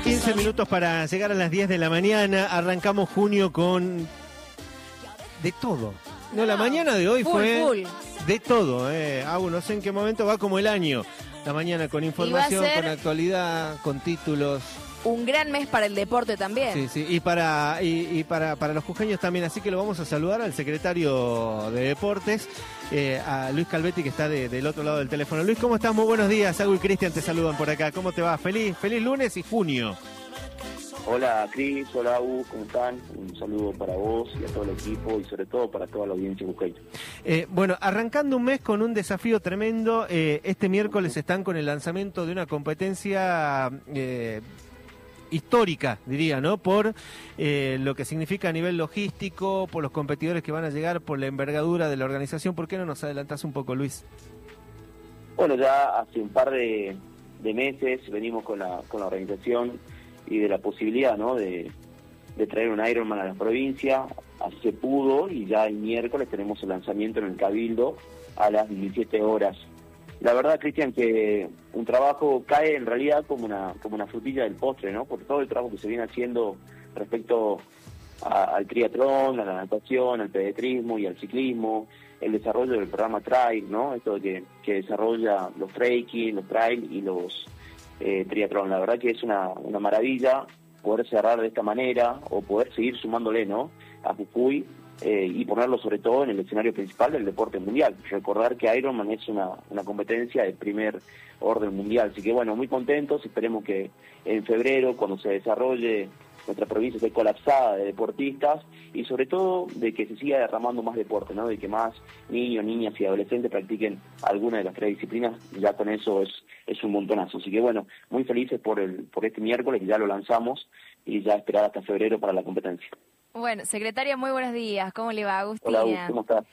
15 minutos para llegar a las 10 de la mañana. Arrancamos junio con de todo. No, la mañana de hoy fue de todo. No sé en qué momento va como el año. La mañana con información, con actualidad, con títulos. Un gran mes para el deporte también. Sí, sí, y para los jujeños también, así que lo vamos a saludar al secretario de Deportes, a Luis Calvetti, que está del otro lado del teléfono. Luis, ¿cómo estás? Muy buenos días. Agus y Cristian te saludan por acá. ¿Cómo te va? Feliz lunes y junio. Hola Cris, hola Agus, ¿cómo están? Un saludo para vos y a todo el equipo y sobre todo para toda la audiencia jujeña. Bueno, arrancando un mes con un desafío tremendo, este miércoles están con el lanzamiento de una competencia histórica, diría, ¿no? Por lo que significa a nivel logístico, por los competidores que van a llegar, por la envergadura de la organización. ¿Por qué no nos adelantás un poco, Luis? Bueno, ya hace un par de meses venimos con la organización y de la posibilidad, ¿no?, de traer un Ironman a la provincia. Así se pudo y ya el miércoles tenemos el lanzamiento en el Cabildo a las 17 horas. La verdad, Cristian, que un trabajo cae en realidad como una frutilla del postre, ¿no? Por todo el trabajo que se viene haciendo respecto al triatlón, a la natación, al pedetrismo y al ciclismo, el desarrollo del programa Trail, ¿no? Esto que desarrolla los trekking, los trail y los triatlón. La verdad que es una maravilla poder cerrar de esta manera o poder seguir sumándole, ¿no?, a Jujuy. Y ponerlo sobre todo en el escenario principal del deporte mundial. Recordar que Ironman es una competencia de primer orden mundial, así que bueno, muy contentos. Esperemos que en febrero, cuando se desarrolle, nuestra provincia esté colapsada de deportistas y sobre todo de que se siga derramando más deporte, ¿no?, de que más niños, niñas y adolescentes practiquen alguna de las tres disciplinas. Ya con eso es un montonazo, así que bueno, muy felices por este miércoles, que ya lo lanzamos, y ya esperar hasta febrero para la competencia. Bueno, secretaria, muy buenos días. ¿Cómo le va, Agustina? Hola, ¿cómo estás?